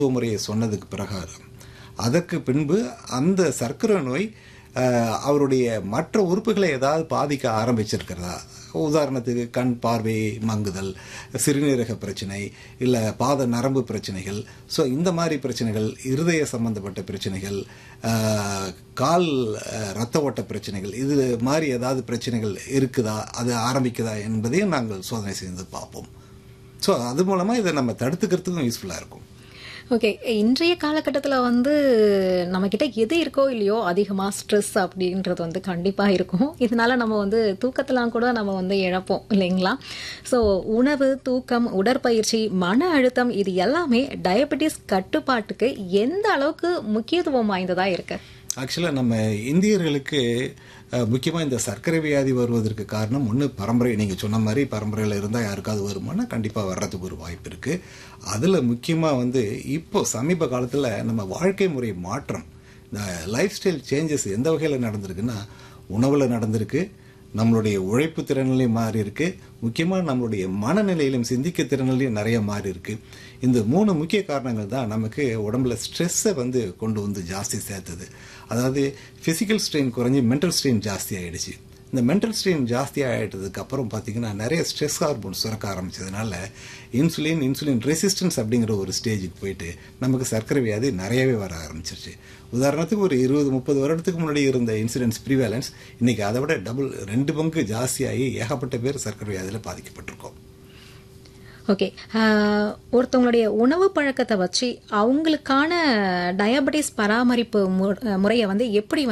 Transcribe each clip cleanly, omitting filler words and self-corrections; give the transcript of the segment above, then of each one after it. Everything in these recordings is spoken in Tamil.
முறையை சொன்னதுக்கு பிரகாரம் அதற்கு பின்பு அந்த சர்க்கரை நோய் அவருடைய மற்ற உறுப்புகளை ஏதாவது பாதிக்க ஆரம்பிச்சிருக்கிறதா, உதாரணத்துக்கு கண் பார்வை மங்குதல், சிறுநீரக பிரச்சனை, இல்லை பாத நரம்பு பிரச்சனைகள், ஸோ இந்த மாதிரி பிரச்சனைகள், இருதய சம்பந்தப்பட்ட பிரச்சனைகள், கால் இரத்த ஓட்ட பிரச்சனைகள், இது மாதிரி ஏதாவது பிரச்சனைகள் இருக்குதா, அது ஆரம்பிக்குதா என்பதையும் நாங்கள் சோதனை செய்து பார்ப்போம். ஸோ அது மூலமாக இதை நம்ம தடுத்துக்கிறதுக்கும் யூஸ்ஃபுல்லாக இருக்கும். ஓகே, இன்றைய காலகட்டத்தில் நம்மக்கிட்ட எது இருக்கோ இல்லையோ அதிகமாக ஸ்ட்ரெஸ் அப்படின்றது கண்டிப்பாக இருக்கும். இதனால நம்ம தூக்கத்தெல்லாம் கூட நம்ம இழப்போம் இல்லைங்களா? ஸோ உணவு, தூக்கம், உடற்பயிற்சி, மன அழுத்தம் இது எல்லாமே டயபெட்டிஸ் கட்டுப்பாட்டுக்கு எந்த அளவுக்கு முக்கியத்துவம் வாய்ந்ததாக இருக்கு? ஆக்சுவலாக நம்ம இந்தியர்களுக்கு முக்கியமாக இந்த சர்க்கரை வியாதி வருவதற்கு காரணம் ஒன்று பரம்பரை. நீங்கள் சொன்ன மாதிரி பரம்பரையில் இருந்தால் யாருக்காவது வருமானா கண்டிப்பாக வர்றதுக்கு ஒரு வாய்ப்பு இருக்குது. அதில் முக்கியமாக இப்போ சமீப காலத்தில் நம்ம வாழ்க்கை முறை மாற்றம், இந்த லைஃப் ஸ்டைல் சேஞ்சஸ் எந்த வகையில் நடந்திருக்குன்னா, உணவில் நடந்திருக்கு, நம்மளுடைய உழைப்பு திறனிலையும் மாறி இருக்கு, முக்கியமாக நம்மளுடைய மனநிலையிலும் சிந்திக்க திறனிலையும் நிறைய மாறி இருக்கு. இந்த 3 முக்கிய காரணங்கள் தான் நமக்கு உடம்புல ஸ்ட்ரெஸ்ஸை கொண்டு ஜாஸ்தி சேர்த்தது. அதாவது ஃபிசிக்கல் ஸ்ட்ரெயின் குறைஞ்சி மென்டல் ஸ்ட்ரெயின் ஜாஸ்தி ஆகிடுச்சு. இந்த மென்டல் ஸ்ட்ரெயின் ஜாஸ்தி ஆகிட்டதுக்கு அப்புறம் பார்த்தீங்கன்னா நிறைய ஸ்ட்ரெஸ் ஹார்மோன் சுரக்க ஆரம்பிச்சதுனால இன்சுலின் ரெசிஸ்டன்ஸ் அப்படிங்கிற ஒரு ஸ்டேஜுக்கு போயிட்டு நமக்கு சர்க்கரை வியாதி நிறையவே வர ஆரம்பிச்சிருச்சு. உதாரணத்துக்கு ஒரு 20-30 வருடத்துக்கு முன்னாடி இருந்த இன்சிடென்ஸ் ப்ரிவேலன்ஸ் இன்னைக்கு அதை விட டபுள் 2 பங்கு ஜாஸ்தியாகி ஏகப்பட்ட பேர் சர்க்கரை வியாதியில் பாதிக்கப்பட்டிருக்கோம். ஓகே, ஒருத்தவங்களுடைய உணவு பழக்கத்தை வச்சு அவங்களுக்கான டயபெட்டிஸ் பராமரிப்பு முறையை எப்படி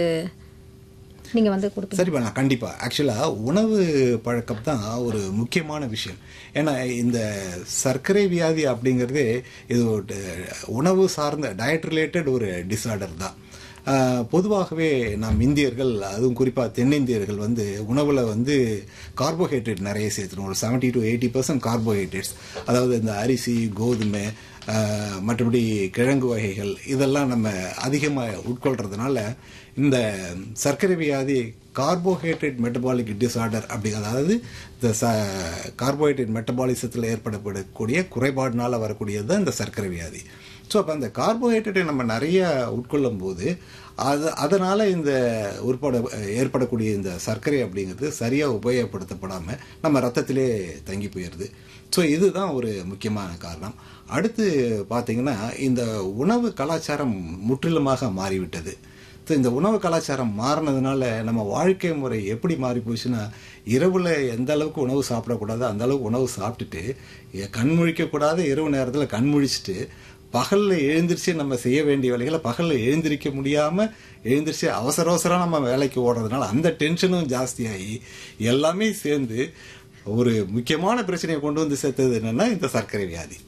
நீங்க கொடுப்பீங்க? சரிப்பா, நான் கண்டிப்பா. ஆக்சுவலா உணவு பழக்கம் தான் ஒரு முக்கியமான விஷயம். ஏன்னா இந்த சர்க்கரை வியாதி அப்படிங்கிறதே இது உணவு சார்ந்த டயட் ரிலேட்டட் ஒரு டிஸார்டர் தான். பொதுவாகவே நாம் இந்தியர்கள், அதுவும் குறிப்பாக தென்னிந்தியர்கள் உணவில் கார்போஹைட்ரேட் நிறைய சேர்த்துருவோம். ஒரு 70 to 80% கார்போஹைட்ரேட்ஸ், அதாவது இந்த அரிசி, கோதுமை, மற்றபடி கிழங்கு வகைகள் இதெல்லாம் நம்ம அதிகமாக உட்கொள்றதுனால இந்த சர்க்கரை வியாதி கார்போஹைட்ரேட் மெட்டபாலிக் டிஸார்டர் அப்படி, அதாவது இந்த கார்போஹைட்ரேட் மெட்டபாலிசத்தில் ஏற்படக்கூடிய குறைபாடுனால வரக்கூடியது தான் இந்த சர்க்கரை வியாதி. ஸோ அப்போ அந்த கார்போஹைட்ரேட்டை நம்ம நிறைய உட்கொள்ளும் போது அதனால் இந்த ஏற்படக்கூடிய இந்த சர்க்கரை அப்படிங்கிறது சரியாக உபயோகப்படுத்தப்படாமல் நம்ம ரத்தத்திலே தங்கி போயிடுது. ஸோ இதுதான் ஒரு முக்கியமான காரணம். அடுத்து பார்த்தீங்கன்னா இந்த உணவு கலாச்சாரம் முற்றிலுமாக மாறிவிட்டது. இந்த உணவு கலாச்சாரம் மாறினதுனால நம்ம வாழ்க்கை முறை எப்படி மாறி போச்சுன்னா, இரவில் எந்த அளவுக்கு உணவு சாப்பிடக்கூடாது அந்த அளவுக்கு உணவு சாப்பிட்டுட்டு, கண் முழிக்கக்கூடாது இரவு நேரத்தில் கண் முழிச்சிட்டு, பகலில் எழுந்திரிச்சு நம்ம செய்ய வேண்டிய வேலைகளை பகலில் எழுந்திரிக்க முடியாமல் எழுந்திரிச்சு அவசரம் நம்ம வேலைக்கு ஓடுறதுனால அந்த டென்ஷனும் ஜாஸ்தியாகி எல்லாமே சேர்ந்து ஒரு முக்கியமான பிரச்சனையை கொண்டு சேர்த்தது என்னன்னா இந்த சர்க்கரை வியாதி.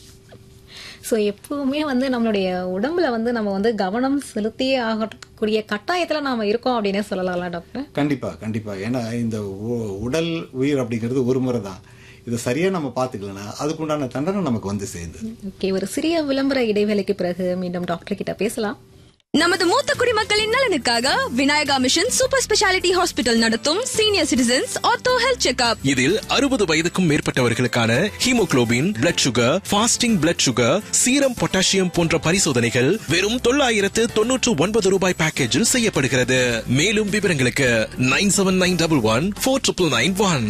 ஸோ எப்பவுமே நம்மளுடைய உடம்புல நம்ம கவனம் செலுத்தியே ஆகக்கூடிய கட்டாயத்தில் நாம் இருக்கோம் அப்படின்னே சொல்லலாம்ல டாக்டர்? கண்டிப்பாக. ஏன்னா இந்த உடல் உயிர் அப்படிங்கிறது ஒரு முறை தான். இதை சரியா நம்ம பார்த்துக்கலன்னா அதுக்குண்டான தண்டனை நமக்கு சேர்ந்து. ஓகே, ஒரு சிறிய விளம்பர இடைவேளைக்கு பிறகு மீண்டும் டாக்டர் கிட்ட பேசலாம். நமது மூத்த குடிமக்களின் நலனுக்காக Vinayaka mission super speciality hospital நடத்தும் senior citizens ortho health checkup. இதில் 60 வயதுக்கும் மேற்பட்டவர்களுக்கான haemoglobin, blood sugar, fasting blood sugar, serum potassium போன்ற பரிசோதனைகள் வெறும் 999 ரூபாய் பேக்கேஜில் செய்யப்படுகிறது. மேலும் விவரங்களுக்கு 9791149991.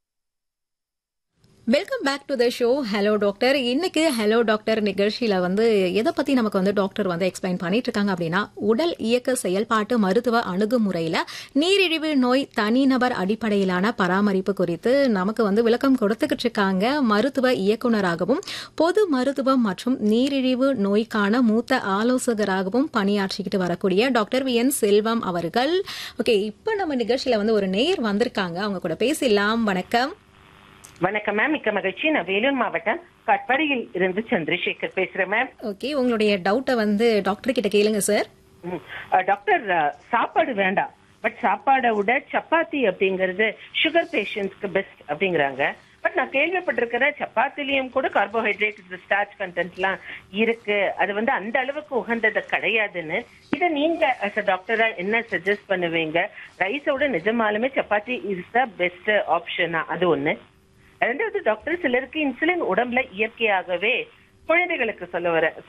Welcome back to the show hello doctor. இன்னைக்கு ஹலோ டாக்டர் நிகழ்ச்சியில எதை பத்தி நமக்கு டாக்டர் எக்ஸ்பிளைன் பண்ணிட்டு இருக்காங்க அப்படின்னா, உடல் இயக்க செயல்பாட்டு மருத்துவ அணுகுமுறையில நீரிழிவு நோய் தனிநபர் அடிப்படையிலான பராமரிப்பு குறித்து நமக்கு விளக்கம் கொடுத்துக்கிட்டு இருக்காங்க. மருத்துவ இயக்குநராகவும் பொது மருத்துவம் மற்றும் நீரிழிவு நோய்க்கான மூத்த ஆலோசகராகவும் பணியாற்றிக்கிட்டு வரக்கூடிய டாக்டர் வி.என். செல்வம் அவர்கள். ஓகே, இப்ப நம்ம நிகழ்ச்சியில ஒரு நேயர் வந்திருக்காங்க, அவங்க கூட பேசலாம். வணக்கம். வணக்கம் மேம், மிக்க மகிழ்ச்சி. நான் வேலூர் மாவட்டம் கட்பாடியில் இருந்து சந்திரசேகர் பேசுறேன் மேம். ஓகே, உங்களுடைய டவுட்டை டாக்டர் கிட்ட கேளுங்க சார். டாக்டர், சாப்பாடு வேண்டாம், பட் சாப்பாடை விட சப்பாத்தி அப்படிங்கறது சுகர் பேஷண்ட்ஸ்க்கு பெஸ்ட் அப்படிங்கிறாங்க. பட் நான் கேள்விப்பட்டிருக்கிறேன் சப்பாத்திலையும் கூட கார்போஹைட்ரேட், ஸ்டார்ச் கண்டென்ட் எல்லாம் இருக்கு, அது அந்த அளவுக்கு உகந்தது கிடையாதுன்னு. இதை நீங்க as a டாக்டரா என்ன சஜஸ்ட் பண்ணுவீங்க? ரைஸோட நிஜமாலுமே சப்பாத்தி இஸ் த பெஸ்ட் ஆப்ஷனா? அது ஒண்ணு. ரெண்டாவது டாக்டர், சிலருக்கு இன்சுலின் உடம்புல இயற்கையாகவே குழந்தைகளுக்கு சொல்ல வர